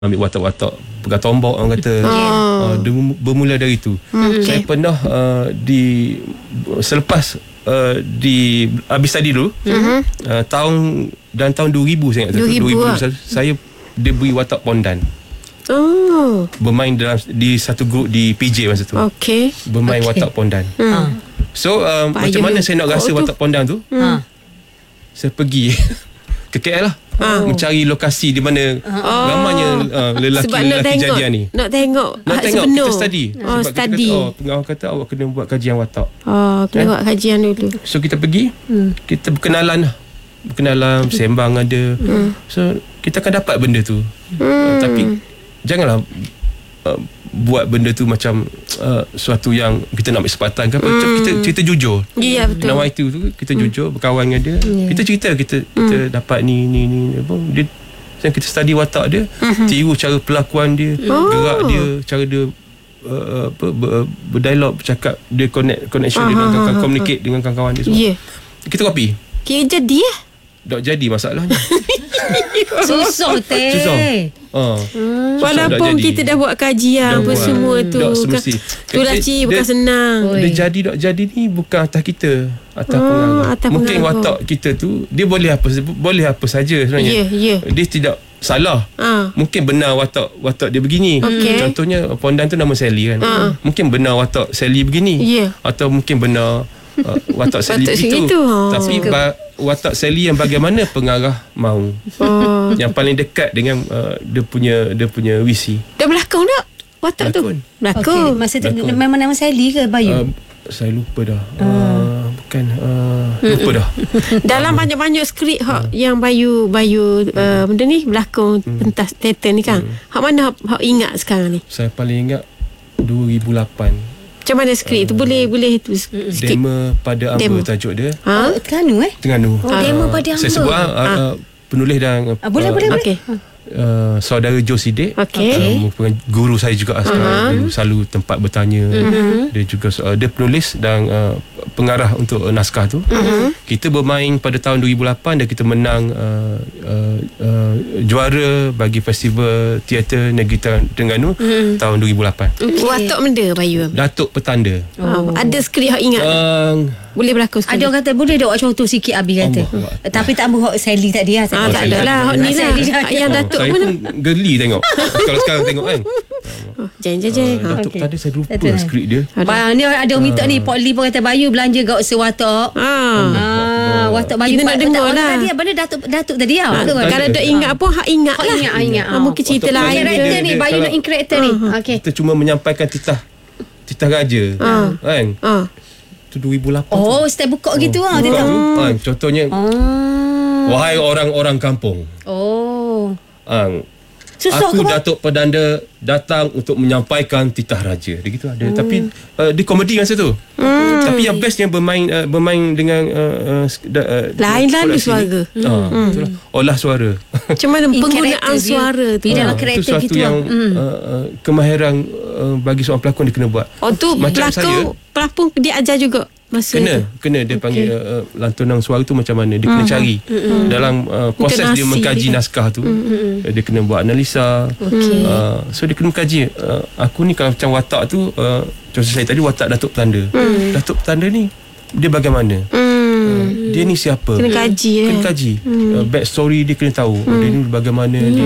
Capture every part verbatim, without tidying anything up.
ambil watak-watak pegang tombak orang kata. Oh. Uh, bermula dari itu. Okay. Saya pernah uh, di selepas uh, di habis tadi dulu uh-huh. uh, tahun dan tahun dua ribu saya ingat dua ribu, dua ribu lah. saya diberi watak pondan. Oh. Bermain dalam di satu grup di P J masa tu. Okey. Bermain Okay. watak pondan. Hmm. So um, macam mana saya nak rasa oh, watak pondan tu? Ha. Saya pergi ke K L lah. Oh. Mencari lokasi di mana Oh. ramainya uh, Sebab nak lelaki-lelaki tengok, jadian ni. nak tengok Nak hak tengok sebenar. kita study. Oh, Sebab study. Kita kata, oh, pengawal kata awak kena buat kajian watak. Oh, kena Kan? buat kajian dulu. So kita pergi, hmm. kita berkenalan lah. Berkenalan, sembang ada. Hmm. So kita akan dapat benda tu. Hmm. Uh, tapi janganlah uh, buat benda tu macam uh, suatu yang kita nak ambil kesempatan ke apa. Hmm. Kita cerita jujur. Ya, betul. Nama itu tu kita jujur, berkawan dengan dia. Yeah. Kita cerita kita kita hmm. dapat ni ni ni apa dia. Then kita study watak dia, uh-huh. tiru cara pelakuan dia, Oh. gerak dia, cara dia uh, apa ber, berdialog, bercakap, dia connect connection dia dengan kawan, communicate dengan kawan-kawan dia semua. Ya. Kita copy. Kira jadi eh? Tak jadi masalahnya. Susah teh. Susah. Ha. Hmm. Walaupun jadi. kita dah buat kajian Dah apa buat. semua tu. Tak semesti. Itulah Dia- Cik, dia- bukan senang. Oi. Dia jadi tak jadi ni bukan atas kita, atas Ah, pengarah. atas Mungkin pengarah. watak kita tu dia boleh apa boleh apa saja sebenarnya. Ya, ya. Dia tidak salah. Ah. Mungkin benar watak watak dia begini. Okey. Contohnya pondan tu nama Sally kan. Ah. Mungkin benar watak Sally begini. Ya. Atau mungkin benar uh, watak Sally Watak begitu. segitu, ha. Tapi ba- watak Sally yang bagaimana pengarah mahu. Oh. Yang paling dekat dengan uh, dia punya dia punya visi. Dah berlakon tak? Watak tu? Berlakon. Berlakon. Okey, masa tu Berlakon. memang nama Sally ke Bayu? Uh, saya lupa dah. Uh, bukan uh, lupa dah. Dalam banyak-banyak skrip hak yang Bayu Bayu uh, benda ni berlakon pentas teater ni kan. Hak mana hak, hak ingat sekarang ni? Saya paling ingat dua ribu lapan. Macam mana skrip tu? Boleh boleh tu sikit. Dema pada Amba Demo. tajuk dia. Ha? Oh, Terengganu eh? Terengganu. Oh, demo pada Amba. Saya sebut uh, uh, penulis dan uh, Ah, boleh, boleh, boleh. Okey. Uh, saudara Jo Siddiq. Okey. Uh, merupakan guru saya juga uh, sekarang. Uh-huh. Selalu tempat bertanya. Uh-huh. Dia juga uh, dia penulis dan uh, pengarah untuk uh, naskah tu. Uh-huh. Kita bermain pada tahun dua ribu lapan dan kita menang uh, uh, uh, juara bagi festival teater Negeri Terengganu uh-huh. tahun dua ribu lapan. Okay. Watak benda Bayu. Datuk Petanda. Oh. Ada skrip hak ingat. Uh, Boleh berlakon sekali. Ada orang kata boleh tak awak contoh sikit Abi kata. Allah. Tapi tak ambil hak Sally tadi lah. Ah, tak ada lah. Hak ni lah. Hak yang Datuk saya mana? pun geli tengok. Kalau sekarang tengok kan. Oh, Jen, jen, jen. Uh, Datuk Okey. Petanda saya lupa Betul. skrip dia. Bang, ni ada orang minta ni Pok Lee pun kata Bayu belanja gak sewatak. Ah. Ah, watak Bayu Kita nak Pak- dengar tak- lah. Tadi apa dia Datuk Datuk tadi ah. Ah, Betul kan? kalau tak ingat pun hak ingat Hak lah. ingat, hak ingat. Ah, mungkin cerita Watak lain Petanda ke. Karakter ni dia- Bayu kalau- nak in karakter ni. Okey. Kita cuma menyampaikan titah titah raja. Ah. Kan? Ah. Tu dua ribu lapan. Oh, tu. step buka gitu ah Buka dia tu, tahu. kan, contohnya Oh. wahai orang-orang kampung. Oh. Kan, Susah aku ke bang? Datuk Petanda datang untuk menyampaikan titah raja. Dia gitu ada. Hmm. Tapi uh, di komedi masa tu. Hmm. Tapi yang bestnya bermain uh, bermain dengan uh, uh, da, uh, Lain lalu kolasi suara. ni. Ah, betul lah. Olah suara. Macam mana In penggunaan karakter dia. suara tu. Dia dalam Ah, karakter itu suatu gitu yang lah. Hmm. uh, uh, kemahiran uh, bagi seorang pelakon dia kena buat. Oh tu Macam pelakon saya- pelakon dia ajar juga masa Kena tu. kena dia okay. panggil uh, lantunan suara tu macam mana dia kena cari mm-hmm. dalam uh, proses dia Intonasi mengkaji dia. naskah tu mm-hmm. dia kena buat analisa. Okey. uh, so dia kena kaji uh, aku ni kalau macam watak tu uh, contoh saya tadi watak Datuk Petanda. mm. Datuk Petanda ni dia bagaimana Hmm. uh, dia ni siapa Kena kaji kena eh. kaji uh, back story dia kena tahu dia ni bagaimana dia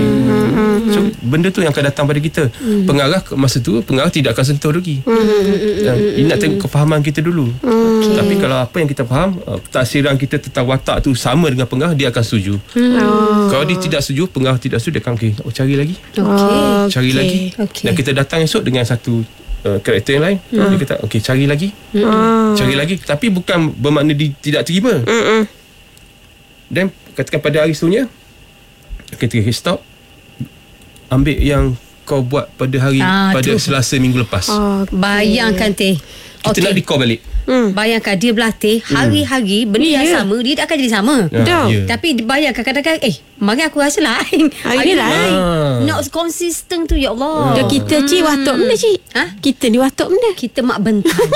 so benda tu yang akan datang pada kita. Pengarah ke- masa tu pengarah tidak akan sentuh lagi. Dan dia nak tengok kefahaman kita dulu. Okey. Tapi kalau apa yang kita faham uh, taksiran kita tentang watak tu sama dengan pengarah, dia akan setuju. Oh. Kalau dia tidak setuju, pengarah tidak setuju, dia akan okay, oh, cari lagi Okey. cari Okey. lagi Okey. dan kita datang esok dengan satu uh, karakter yang lain. Dia kata okay, cari lagi Ah. cari lagi. Tapi bukan bermakna dia tidak terima. Mm-mm. Dan katakan pada hari seterusnya okay, okay, stop, ambil yang kau buat pada hari Ah, pada tu. Selasa minggu lepas. Oh. Bayangkan teh. Kita nak di-call balik. Hmm. Bayangkan dia berlatih hari-hari benda yang Ya. sama dia tak akan jadi sama. Ah, Dah. ya. Tapi bayangkan kadang-kadang eh mari aku rasa lain. Hari ni lain. Ah. Nak konsisten tu ya Allah. Dah kita cik watak benda cik. Ha? Kita ni watak benda. Kita mak bentang.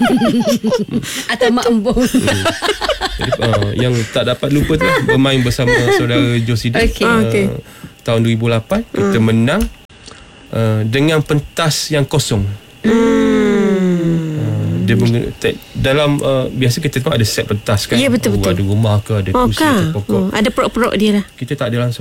Atau mak embung. Jadi, uh, yang tak dapat lupa tu lah, bermain bersama saudara Jo Siddiq. Okey. Ah, okey. Uh, tahun dua ribu lapan hmm. kita menang uh, dengan pentas yang kosong. Hmm. Dia meng- te- dalam uh, biasa kita tengok ada set pentas kan. Ya, betul, oh, betul. Ada rumah ke, ada Oh, kursi kan? ke, pokok. Oh, ada perok-perok dia lah. Kita tak ada langsung.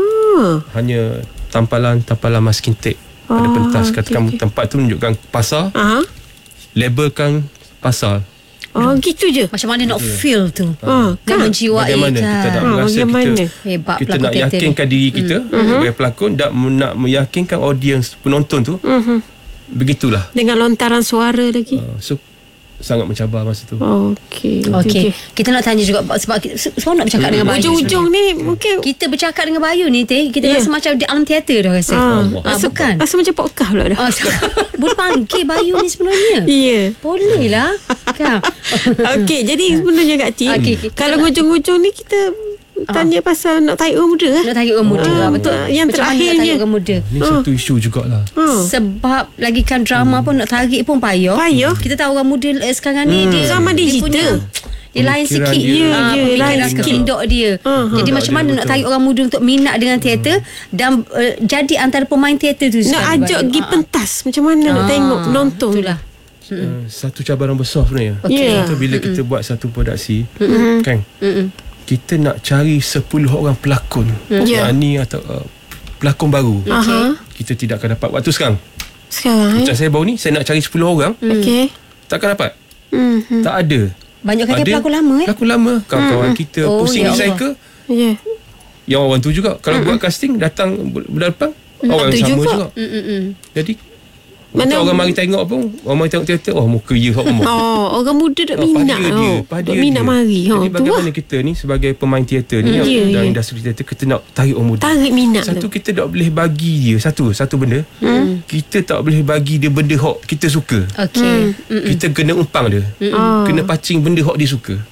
Oh. Hanya tampalan-tampalan masking tape. Ada Oh, pentas. okey, Katakan okey. tempat tu menunjukkan pasar, Aha. labelkan pasar. Oh, gitu je. Macam mana nak feel tu. Oh, Kan kan? menjiwai Bagaimana kita nak kan. Ah, merasa bagaimana? kita Hebat kita pelakon nak teater yakinkan ni. diri kita mm. sebagai pelakon dan nak meyakinkan audiens penonton tu. Mhm. Begitulah. Dengan lontaran suara lagi. Uh, so sangat mencabar masa tu. Okey. Okey, kita nak tanya juga sebab kita seronok bercakap dengan Bayu. Ujung-ujung ni mungkin Kita bercakap dengan Bayu ni teh, kita Ya. rasa macam di alam teater dah rasa. Ah, Ah, rasa, bukan. rasa macam podcast pula dah. Ah, boleh panggil Bayu ni sebenarnya. Ya. Boleh lah. Kan? Okey, jadi sebenarnya Kak Cik, Okey, okey. kalau hujung-hujung ni kita tanya pasal nak tarik orang muda lah. Nak tarik orang muda Ah, lah, betul. yang Macam mana nak terakhirnya. tarik orang muda. Ni satu isu jugalah. Oh. Sebab lagi kan drama pun nak tarik pun payah. Payah. Kita tahu orang muda eh, sekarang ni dia Zaman dia digital. punya, dia lain Pemikiran sikit. dia. Ya, Ah, ya, pemikiran lain sikit. kendok dia. Ah, Jadi ah. macam mana Dia nak betul. tarik orang muda untuk minat dengan teater dan uh, jadi antara pemain teater tu Nak sekali, ajak Bayu. pergi Ah, ah. pentas. Macam mana nak Ah, tengok, nonton. Itulah. Uh, satu cabaran besar sebenarnya. Okey. Ya. Contoh bila kita buat satu produksi, Mm-hmm. kan? Mm-mm. Kita nak cari sepuluh orang pelakon. Ya. Yang ni atau uh, pelakon baru. Aha. Kita tidak akan dapat waktu sekarang. Sekarang Macam eh. saya baru ni, saya nak cari sepuluh orang, Okey. takkan dapat. Mhm. Tak ada. Banyak kali pelakon lama eh. Pelakon lama. Kawan-kawan kita Oh, pusing ya Allah. recycle. Ya. Yang orang tu juga. Kalau buat casting, datang bulan depan, orang tu sama juga. juga. Mm-mm. Jadi Mana- Mana orang mari tengok pun, orang mari tengok teater, oh muka ya hok rumah. Oh, orang muda tak Oh, minat. pada dia, Oh. pada Tak dia. minat mari. Ha, Jadi tu bagaimana lah. kita ni sebagai pemain teater ni Ya, yang dalam ya. industri teater, kita nak tarik orang muda. Tarik minat Satu tu. kita tak boleh bagi dia satu satu benda. Hmm. Kita tak boleh bagi dia benda hok kita suka. Okey. Hmm. Kita kena umpang dia. Ah. Kena pacing benda hok dia suka.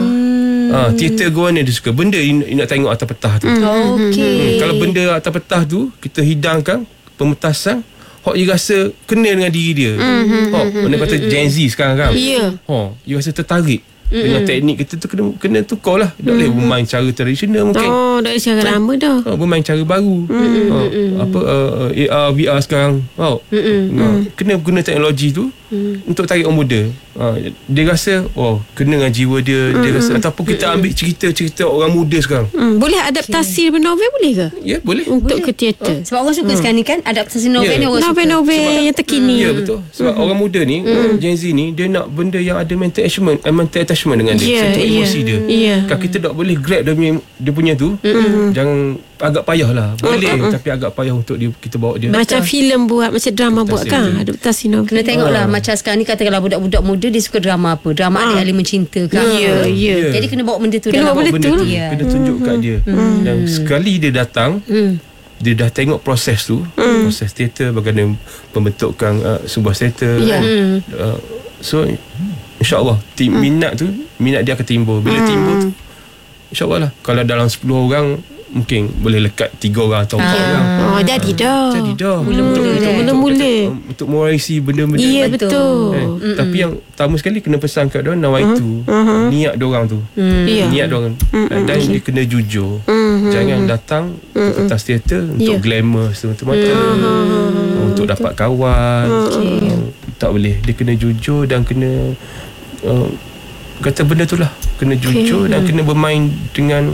Ah. Ah, teater gua ni dia suka. Benda yang nak tengok atas petah tu. Okey. Hmm, kalau benda atas petah tu kita hidangkan pementasan, hok dia rasa kena dengan diri dia. Mm-hmm. Hok mana kata Gen Z sekarang kan. Ya. Hok dia rasa tertarik mm-hmm. dengan teknik kita tu, kena kena tukar lah. Tak boleh mm-hmm. bermain cara tradisional mungkin. Oh, dah cara lama dah. Ha, bermain cara baru. Mm-hmm. Ha, apa uh, A R V R sekarang. Ha, mm-hmm. ha, kena guna teknologi tu mm. untuk tarik orang muda. Ha, dia rasa oh kena dengan jiwa dia, mm-hmm. dia rasa ataupun kita ambil cerita-cerita orang muda sekarang. Hmm, boleh adaptasi okay. novel boleh ke? Ya, boleh. Untuk Boleh. ke teater. Sebab orang suka sekarang ni kan adaptasi novel Ya. ni orang suka. Novel-novel yang terkini. Ya, betul. Sebab orang muda ni, Gen Z ni, dia nak benda yang ada mental attachment, eh, mental attachment dengan dia. Ya, Sentuh ya. emosi dia. Ya. Kalau kita tak boleh grab dia punya, dia punya tu, jangan agak payah lah. Boleh, tapi agak payah untuk dia, kita bawa dia. Macam filem buat, macam drama buat Adaptasi kan? tu. Adaptasi novel. Kena tengok lah macam sekarang ni katakanlah budak-budak muda dia suka drama apa. Drama ada elemen cinta kan. Ya, ya. Jadi kena bawa benda tu Kena dalam bawa Bawa benda benda tu tu, lah. kena tunjuk kat dia. Dan sekali dia datang, dia dah tengok proses tu, proses teater, bagaimana pembentukan uh, sebuah teater. Ya. Uh, so insyaAllah tim minat tu, minat dia akan timbul. Bila timbul tu, insyaAllah lah, kalau dalam sepuluh orang mungkin boleh lekat tiga orang atau empat orang. Oh, jadi dah. Jadi dah. Mula-mula Untuk- dah. untuk- Mula-mula. untuk- Untuk mewarisi benda-benda. Ya, Betul. betul. Eh, tapi yang pertama sekali kena pesan kat diorang nawaitu, niat diorang tu. Ya. Niat diorang. Dan dia kena jujur. Mhm. Jangan datang ke pentas teater untuk Ya. glamour semata-mata. Untuk dapat kawan. Uh, tak boleh. Dia kena jujur dan kena uh, kata benda tu lah. Kena jujur dan kena bermain dengan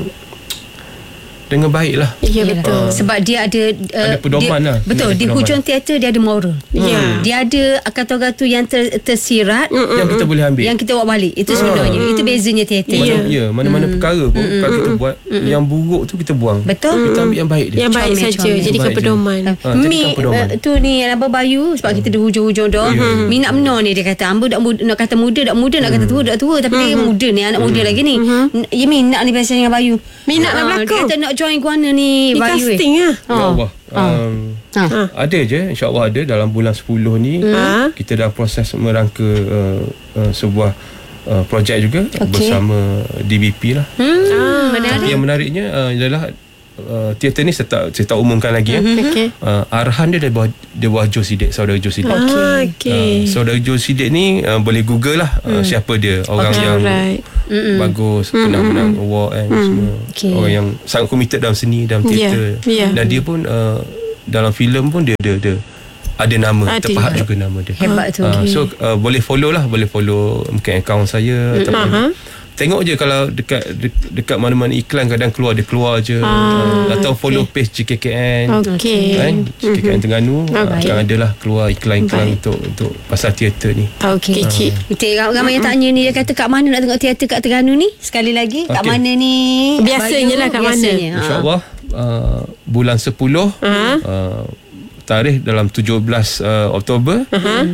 dengan baik lah. Ya, Yalah. betul. Sebab dia ada uh, Ada pedoman dia, lah. Betul. Kena ada Di pedoman. hujung teater dia ada moral. Ya. Dia ada kata-kata yang ter, tersirat Yang kita boleh ambil. yang kita bawa balik. Itu sebenarnya. Itu bezanya teater. Mana, Ya. ya, mana-mana perkara pun kalau kita buat yang buruk tu kita buang. Betul. Kita ambil yang baik dia. Yang baik Comel, saja. comel. Jadikan Baik je. pedoman. Ha, Mi jadikan pedoman. uh, tu ni Abang Bayu sebab kita di hujung-hujung dah. Ya. Mi nak menor ni dia kata Amba nak, muda, nak kata muda, nak muda, nak kata tua, nak tua tapi dia muda ni, anak muda lagi ni. Ya Mi nak ni biasa dengan Bayu. Minat nak Ah, berlakon. Dia kata nak join guana ni Di Bayu. casting lah. InsyaAllah. Um, Ha. Ada je, insyaAllah ada dalam bulan sepuluh ni. Ha. Kita dalam proses merangka uh, uh, sebuah uh, projek juga Okey. bersama D B P lah. Hmm, menarik. Yang menariknya uh, adalah uh, teater ni saya tak, saya tak umumkan lagi. Okey. ya. Uh, arahan dia dari bawah, dari bawah Joe Sidik, saudara Joe Sidik. Ah, okey. Uh, saudara Joe Sidik ni uh, boleh google lah uh, siapa dia. Orang Okay, yang alright. Mm-mm. bagus, pernah menang award kan, semua. Okay. Orang yang sangat committed dalam seni, dalam teater. Yeah, yeah. Dan dia pun uh, dalam filem pun dia ada dia ada nama, Ada. terpahat juga nama dia. Hebat tu. Uh, so uh, boleh follow lah, boleh follow mungkin akaun saya ataupun Aha. tengok je kalau dekat de- dekat mana-mana iklan kadang keluar dia keluar je. Ah, uh, atau follow page J K K N. Okey. Kan? J K K N Terengganu uh, Okey. akan adalah keluar iklan-iklan Baik. untuk untuk pasal teater ni. Okey, cik. Betul, ramai yang tanya ni, dia kata kat mana nak tengok teater kat Terengganu ni? Sekali lagi, kat Okey. mana ni? Biasanya Bayu? lah kat mana? Biasanya, ha. InsyaAllah uh, bulan sepuluh Aha. uh, tarikh dalam tujuh belas uh, Oktober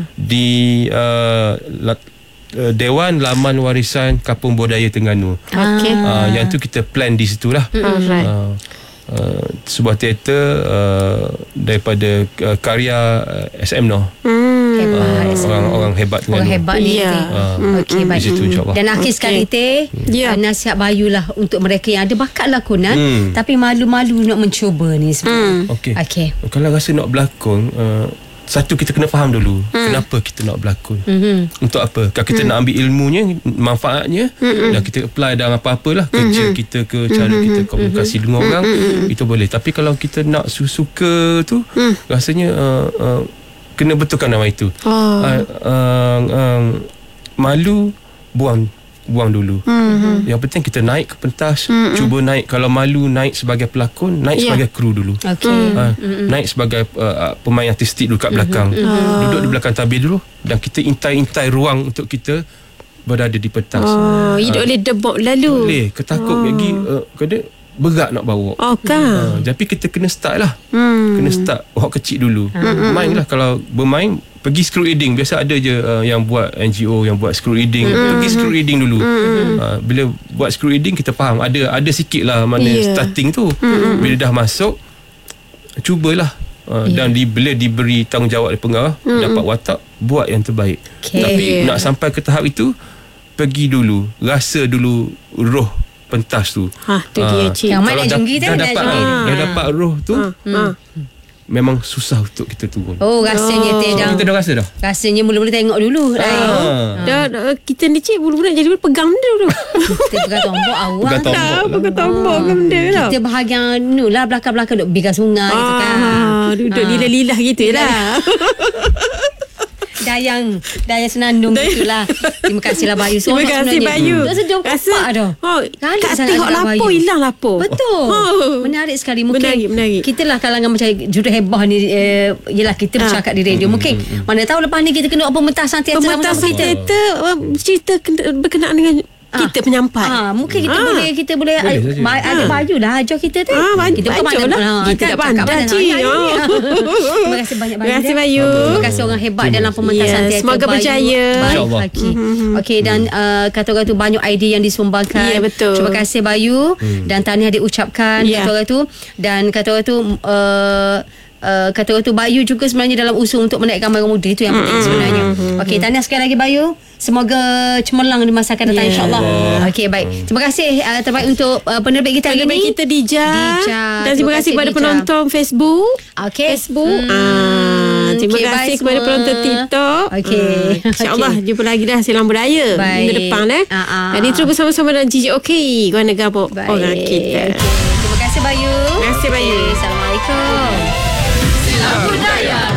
di uh, la- uh, Dewan Laman Warisan Kampung Budaya Terengganu. Okey. Uh, yang tu kita plan di situlah. Alright. Uh, uh, sebuah teater uh, daripada uh, karya uh, S M Noh. Hmm. Hebat. Uh, orang-orang hebat Orang Terengganu. hebat ni. Ya. Teh. Ah, Okey, di baik. situ insyaAllah. Dan akhir sekali Teh, Ya. uh, nasihat Bayu lah untuk mereka yang ada bakat lakonan Hmm. tapi malu-malu nak mencuba ni sebenarnya. Okey. Okey. Kalau rasa nak berlakon, uh, satu kita kena faham dulu kenapa kita nak berlakon. Mhm. Untuk apa? Kalau kita nak ambil ilmunya, manfaatnya, dan kita apply dalam apa-apalah kerja kita ke, cara kita komunikasi dengan orang, itu boleh. Tapi kalau kita nak su- suka tu, rasanya uh, uh, kena betulkan nama itu. Oh. Uh, uh, uh, malu buang buang dulu. Mm-hmm. Yang penting kita naik ke pentas, mm-hmm. cuba naik. Kalau malu naik sebagai pelakon, naik Yeah. sebagai kru dulu. Okey. Uh, naik sebagai uh, pemain artistik dulu kat belakang. Duduk di belakang tabir dulu dan kita intai-intai ruang untuk kita berada di pentas. Oh, hidup boleh debok lalu. Boleh, ketakut oh. lagi uh, kena berat nak bawa. Oh, kan. Uh, tapi kita kena start lah. Hmm. Kena start awak kecil dulu. Main lah. Kalau bermain, pergi screw reading. Biasa ada je uh, yang buat N G O yang buat screw reading. Pergi screw reading dulu. Uh, bila buat screw reading kita faham ada ada sikit lah mana Yeah. starting tu. Bila dah masuk, cubalah. Uh, Yeah. Dan di, bila diberi tanggungjawab oleh pengarah, dapat watak, buat yang terbaik. Okay. Tapi Yeah. nak sampai ke tahap itu, pergi dulu, rasa dulu roh pentas tu. Ha, tu dia, Ah, cik. Yang mana kalau nak junggi tu, dah nak dapat, junggi. ah, dah Ah. dapat roh tu, Ha. memang susah untuk kita turun. Oh, rasanya Teh dah. Kita dah rasa dah. Rasanya mula-mula tengok dulu. Ah. Dah, dah, kita ni cik budak-budak jadi pegang benda dulu. Kita pegang tombok awal. Pegang tombok. Dah, pegang tombok ke benda tau. Kita bahagian nu lah belakang-belakang duk bigas sungai gitu kan. Ah, duduk lilah-lilah gitu lah. Dayang Dayang senandung gitulah. Terima kasihlah Bayu. Terima kasih Bayu. Tak sedap pak dah. Oh, Galak kat sangat tengok dengan lapor Bayu. hilang lapor. Betul. Oh. Menarik sekali. Mungkin Menarik, menarik. kita lah kalangan macam jurehebah ni, eh, yelah kita Ah. bercakap di radio. Mungkin mana tahu lepas ni kita kena buat pementasan teater Pementasan sama-sama kita. teater uh, cerita kena- berkenaan dengan kita penyampai. Ah, mungkin kita Ah. boleh kita boleh, Boleh boleh saja. ba- ada Ah. Bayu lah ajar kita tu. Ah, Bayu- kita Bayu pandai- lah. ah, Kita kan, tak cakap pandai, pandai. cik. Ah, ya, Oh. ya. Terima kasih banyak Bayu. Terima kasih, dia. Bayu. Terima kasih orang hebat dalam pementasan Ya, teater. semoga Bayu. berjaya. Baik, InsyaAllah. Okey. Okey, dan uh, kata-kata tu banyak idea yang disumbangkan. Ya, betul. Terima kasih Bayu dan tahniah diucapkan Ya. kata-kata tu, dan kata-kata tu uh, Uh, kata tu Bayu juga sebenarnya dalam usaha untuk menaikkan orang muda. Itu yang penting sebenarnya. Okey, tahniah sekali lagi Bayu. Semoga cemerlang di masa akan datang, Ya. insyaAllah. Okey, baik. Terima kasih uh, terbaik untuk uh, penerbit kita hari Penerbit ini. kita Dija. Dija. Dan terima kasih kepada Dija. penonton Facebook. Okey. Facebook. Hmm. Ah, terima Okey, kasih bye kepada semua. penonton TikTok. Okey. Ah, InsyaAllah Okey. jumpa lagi dah silang beraya Baik. minggu depan eh. Ah, ah. Dan itu bersama-sama dengan Gigi Okey, Guana Gabok Baik. orang kita. Okey. Terima kasih Bayu. Terima kasih, Bayu. Okey, Assalamualaikum. Silang Budaya.